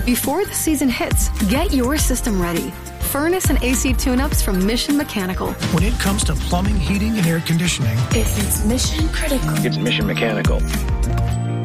Before the season hits, get your system ready. Furnace and AC tune-ups from Mission Mechanical. When it comes to plumbing, heating, and air conditioning, if it's mission critical, it's Mission Mechanical.